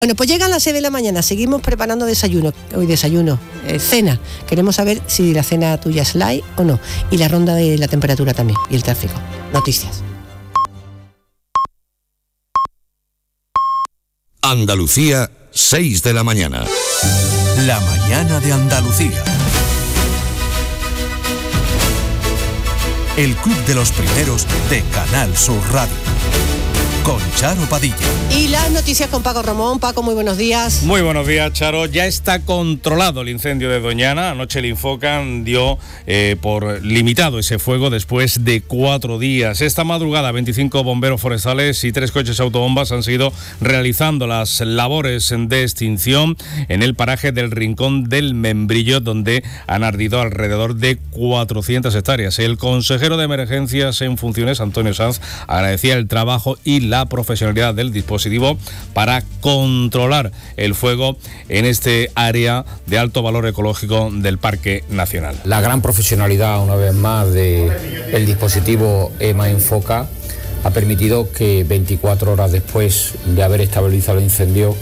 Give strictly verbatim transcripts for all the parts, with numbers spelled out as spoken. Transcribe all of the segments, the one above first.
Bueno, pues llegan las seis de la mañana, seguimos preparando desayuno, hoy desayuno, eh, cena. Queremos saber si la cena tuya es light o no. Y la ronda de la temperatura también, y el tráfico. Noticias. Andalucía, seis de la mañana. La mañana de Andalucía. El Club de los Primeros de Canal Sur Radio. Con Charo Padilla. Y las noticias con Paco Ramón. Paco, muy buenos días. Muy buenos días, Charo. Ya está controlado el incendio de Doñana. Anoche el Infocan dio eh, por limitado ese fuego después de cuatro días. Esta madrugada, veinticinco bomberos forestales y tres coches autobombas han seguido realizando las labores de extinción en el paraje del Rincón del Membrillo, donde han ardido alrededor de cuatrocientas hectáreas. El consejero de Emergencias en funciones, Antonio Sanz, agradecía el trabajo y la profesionalidad del dispositivo para controlar el fuego en este área de alto valor ecológico del Parque Nacional. La gran profesionalidad, una vez más, del dispositivo EMA Enfoca ha permitido que veinticuatro horas después de haber estabilizado el incendio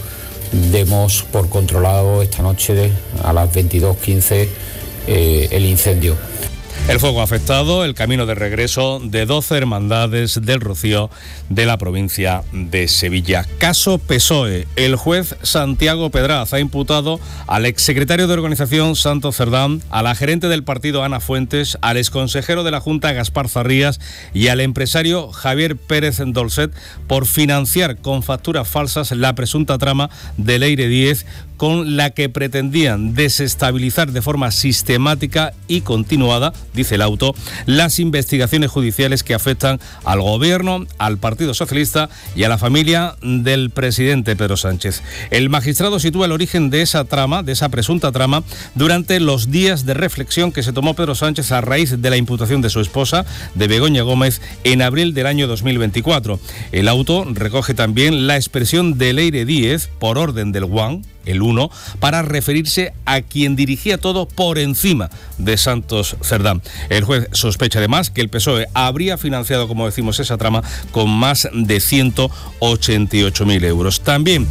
demos por controlado esta noche de, a las veintidós quince eh, el incendio. El fuego ha afectado el camino de regreso de doce hermandades del Rocío de la provincia de Sevilla. Caso P S O E. El juez Santiago Pedraz ha imputado al exsecretario de organización Santos Cerdán, a la gerente del partido Ana Fuentes, al exconsejero de la Junta Gaspar Zarrías y al empresario Javier Pérez Dolcet por financiar con facturas falsas la presunta trama de Leire Díez, con la que pretendían desestabilizar de forma sistemática y continuada, dice el auto, las investigaciones judiciales que afectan al gobierno, al Partido Socialista y a la familia del presidente Pedro Sánchez. El magistrado sitúa el origen de esa trama, de esa presunta trama, durante los días de reflexión que se tomó Pedro Sánchez a raíz de la imputación de su esposa, de Begoña Gómez, en abril del año dos mil veinticuatro. El auto recoge también la expresión de Leire Díez, por orden del Guan, el uno, para referirse a quien dirigía todo por encima de Santos Cerdán. El juez sospecha además que el P S O E habría financiado, como decimos, esa trama con más de ciento ochenta y ocho mil euros. También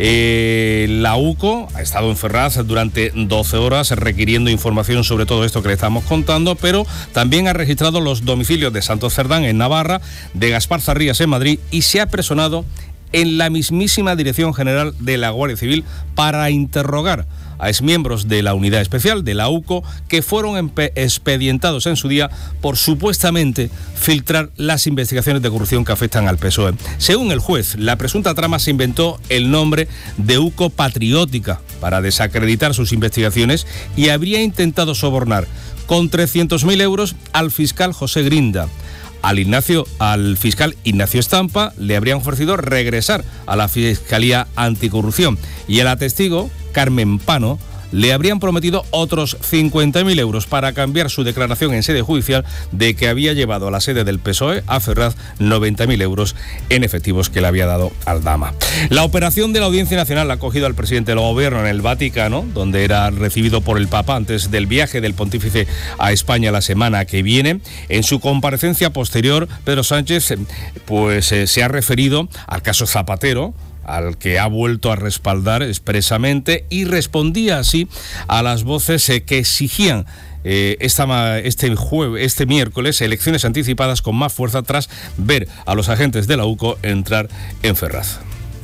eh, la UCO ha estado en Ferraz durante doce horas requiriendo información sobre todo esto que le estamos contando, pero también ha registrado los domicilios de Santos Cerdán en Navarra, de Gaspar Zarrías en Madrid, y se ha personado en la mismísima Dirección General de la Guardia Civil para interrogar a exmiembros de la Unidad Especial de la UCO que fueron expedientados en su día por supuestamente filtrar las investigaciones de corrupción que afectan al P S O E. Según el juez, la presunta trama se inventó el nombre de UCO Patriótica para desacreditar sus investigaciones y habría intentado sobornar con trescientos mil euros al fiscal José Grinda. Al, Ignacio, al fiscal Ignacio Estampa le habrían ofrecido regresar a la Fiscalía Anticorrupción y a la testigo Carmen Pano le habrían prometido otros cincuenta mil euros para cambiar su declaración en sede judicial de que había llevado a la sede del P S O E a Ferraz noventa mil euros en efectivos que le había dado Aldama. La operación de la Audiencia Nacional ha acogido al presidente del Gobierno en el Vaticano, donde era recibido por el Papa antes del viaje del pontífice a España la semana que viene. En su comparecencia posterior, Pedro Sánchez pues, eh, se ha referido al caso Zapatero, al que ha vuelto a respaldar expresamente, y respondía así a las voces eh, que exigían eh, esta, este jueves, este miércoles, elecciones anticipadas con más fuerza tras ver a los agentes de la UCO entrar en Ferraz.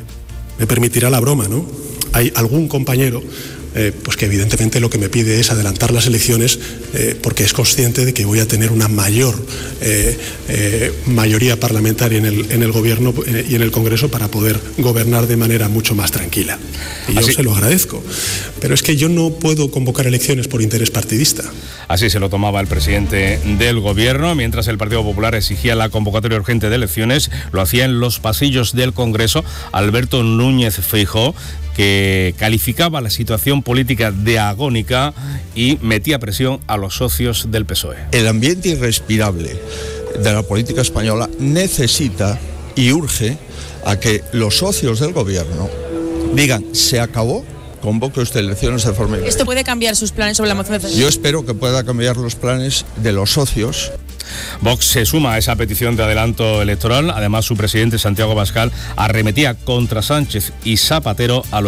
Me permitirá la broma, ¿no? Hay algún compañero Eh, pues que evidentemente lo que me pide es adelantar las elecciones eh, porque es consciente de que voy a tener una mayor eh, eh, mayoría parlamentaria en el, en el Gobierno eh, y en el Congreso para poder gobernar de manera mucho más tranquila. Y yo Así. se lo agradezco. Pero es que yo no puedo convocar elecciones por interés partidista. Así se lo tomaba el presidente del Gobierno, mientras el Partido Popular exigía la convocatoria urgente de elecciones. Lo hacía en los pasillos del Congreso Alberto Núñez Feijóo, que calificaba la situación política de agónica y metía presión a los socios del P S O E. El ambiente irrespirable de la política española necesita y urge a que los socios del gobierno digan: se acabó, convoque usted elecciones de forma... ¿Esto puede cambiar sus planes sobre la moción de censura? Yo espero que pueda cambiar los planes de los socios. Vox se suma a esa petición de adelanto electoral. Además, su presidente, Santiago Abascal, arremetía contra Sánchez y Zapatero a los